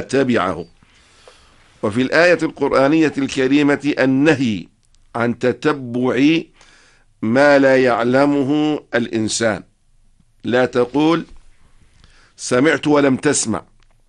تبعه. وفي الآية القرآنية الكريمة النهي عن تتبع ما لا يعلمه الإنسان. لا تقول سمعت ولم تسمع،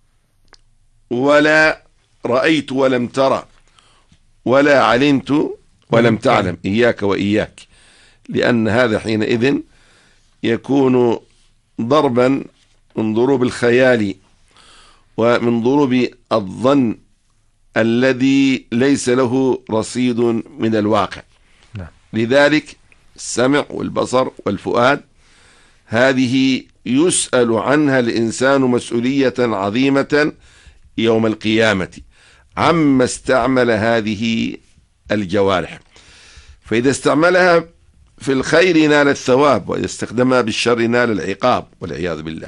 ولا رأيت ولم ترى، ولا علمت ولم تعلم. إياك وإياك، لأن هذا حينئذ يكون ضربا من ضروب الخيال ومن ضروب الظن الذي ليس له رصيد من الواقع. لذلك السمع والبصر والفؤاد هذه يسأل عنها الإنسان مسؤولية عظيمة يوم القيامة عما استعمل هذه الجوارح. فإذا استعملها في الخير نال الثواب، وإذا استخدمها بالشر نال العقاب والعياذ بالله.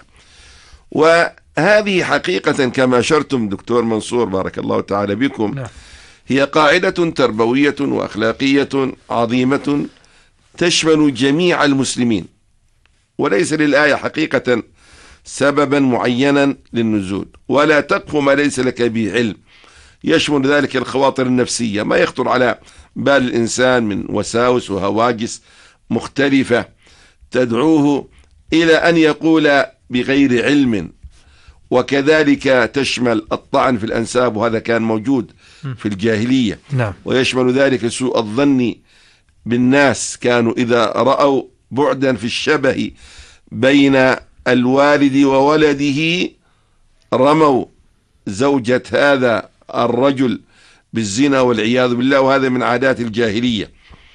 وهذه حقيقة كما أشرتم دكتور منصور بارك الله تعالى بكم، هي قاعدة تربوية وأخلاقية عظيمة تشمل جميع المسلمين، وليس للآية حقيقة سببا معينا للنزول. ولا تقف ما ليس لك به علم، يشمل ذلك الخواطر النفسية، ما يخطر على بال الإنسان من وساوس وهواجس مختلفة تدعوه إلى أن يقول بغير علم. وكذلك تشمل الطعن في الأنساب، وهذا كان موجود في الجاهلية. ويشمل ذلك سوء الظن بالناس، كانوا إذا رأوا بعدا في الشبه بين الوالد وولده رموا زوجة هذا الرجل بالزنا والعياذ بالله، وهذا من عادات الجاهلية.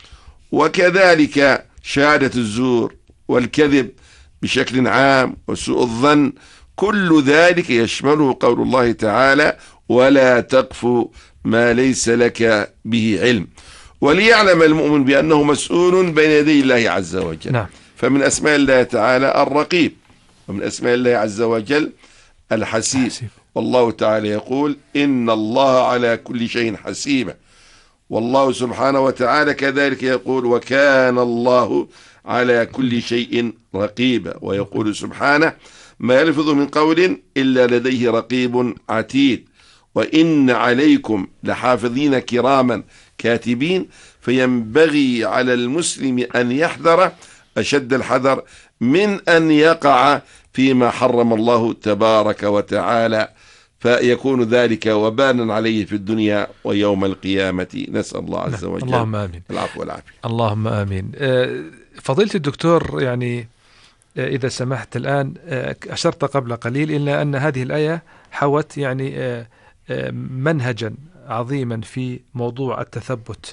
وكذلك شهادة الزور والكذب بشكل عام وسوء الظن، كل ذلك يشمله قول الله تعالى ولا تقف ما ليس لك به علم. وليعلم المؤمن بأنه مسؤول بين يدي الله عز وجل. فمن أسماء الله تعالى الرقيب، ومن أسماء الله عز وجل الحسيب. والله تعالى يقول إن الله على كل شيء حسيبا. والله سبحانه وتعالى كذلك يقول وكان الله على كل شيء رقيبا. ويقول سبحانه ما يلفظ من قول إلا لديه رقيب عتيد. وإن عليكم لحافظين كراما كاتبين. فينبغي على المسلم أن يحذر أشد الحذر من أن يقع فيما حرم الله تبارك وتعالى، فيكون ذلك وبالا عليه في الدنيا ويوم القيامة. نسأل الله عز وجل اللهم آمين العفو والعافية. اللهم آمين. فضيلة الدكتور، يعني إذا سمحت الآن، أشرت قبل قليل إلا أن هذه الآية حوت يعني منهجا عظيما في موضوع التثبت.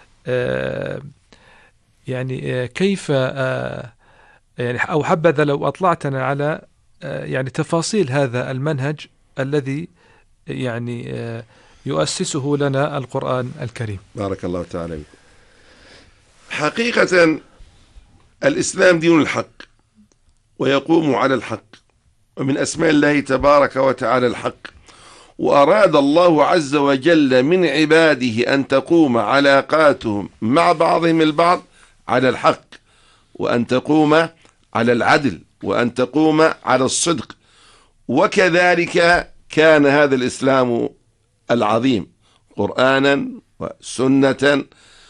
يعني كيف يعني أو حبذا لو أطلعتنا على يعني تفاصيل هذا المنهج الذي يعني يؤسسه لنا القرآن الكريم. بارك الله تعالى بكم. حقيقة الإسلام دين الحق ويقوم على الحق، ومن أسماء الله تبارك وتعالى الحق. وأراد الله عز وجل من عباده أن تقوم علاقاتهم مع بعضهم البعض على الحق، وأن تقوم على العدل، وأن تقوم على الصدق. وكذلك كان هذا الإسلام العظيم قرآنا وسنة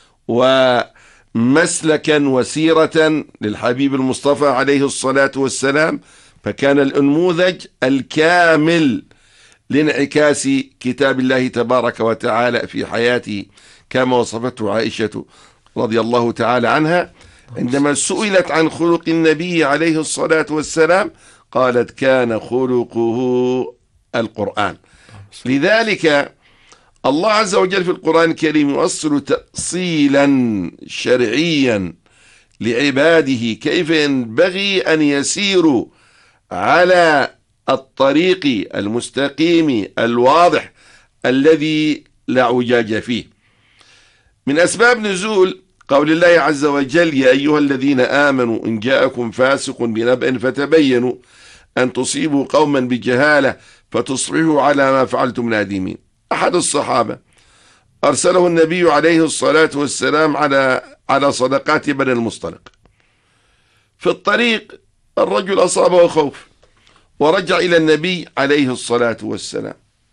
ومسلكا وسيرة للحبيب المصطفى عليه الصلاة والسلام، فكان الأنموذج الكامل لانعكاس كتاب الله تبارك وتعالى في حياته، كما وصفته عائشة رضي الله تعالى عنها عندما سئلت عن خلق النبي عليه الصلاة والسلام قالت كان خلقه القرآن. لذلك الله عز وجل في القرآن الكريم يؤصل تأصيلا شرعيا لعباده كيف ينبغي أن يسيروا على الطريق المستقيم الواضح الذي لا عوجاج فيه. من أسباب نزول قول الله عز وجل يا أيها الذين آمنوا إن جاءكم فاسق بنبأ فتبينوا أن تصيبوا قوما بجهالة فتصبحوا على ما فعلتم نادمين. أحد الصحابة أرسله النبي عليه الصلاة والسلام على صدقات بني المصطلق. في الطريق الرجل أصابه خوف ورجع إلى النبي عليه الصلاة والسلام